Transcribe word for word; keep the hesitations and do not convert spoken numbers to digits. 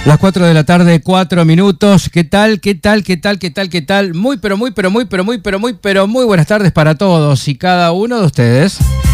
Las cuatro de la tarde, cuatro minutos. ¿Qué tal? ¿Qué tal? ¿Qué tal? ¿Qué tal? ¿Qué tal? Muy, pero muy, pero muy, pero muy, pero muy, pero muy buenas tardes para todos y cada uno de ustedes.